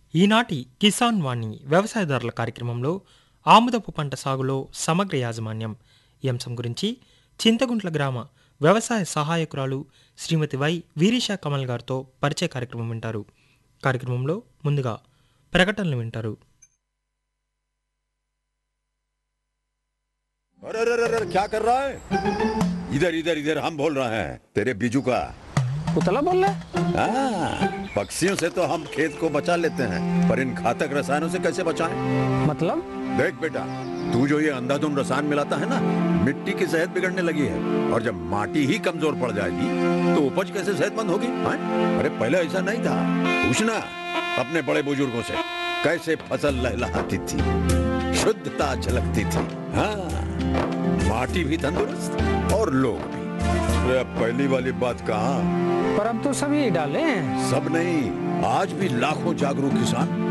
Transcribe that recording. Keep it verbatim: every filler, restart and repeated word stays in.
ఈనాటి కిసాన్ వాణి వ్యవసాయదారుల కార్యక్రమంలో ఆముదపు పంట సాగులో సమగ్ర యాజమాన్యం ఈ అంశం గురించి చింతగుంట్ల గ్రామ వ్యవసాయ సహాయకురాలు శ్రీమతి వై వీరిషా కమల్ గారితో పరిచయ కార్యక్రమం వింటారు. కార్యక్రమంలో ముందుగా ప్రకటనలు వింటారు. अरे अरे अरे क्या कर रहा है? इधर इधर इधर हम बोल रहे हैं तेरे बीजू का. उतला बोल रहा है? हाँ, पक्षियों से तो हम खेत को बचा लेते हैं, पर इन घातक रसायनों से कैसे बचाएं? मतलब देख बेटा, तू जो ये अंधाधुंध रसायन मिलाता है ना, मिट्टी की सेहत बिगड़ने लगी है. और जब माटी ही कमजोर पड़ जाएगी तो उपज कैसे सेहतमंद होगी? हाँ? अरे पहले ऐसा नहीं था. पूछना अपने बड़े बुजुर्गों से, कैसे फसल लहलहाती थी, शुद्धता झलकती थी. हाँ, माटी भी तंदुरुस्त और लोग भी. अरे अब पहली वाली बात कहाँ? पर अब तो सभी डाले हैं. सब नहीं, आज भी लाखों जागरूक किसान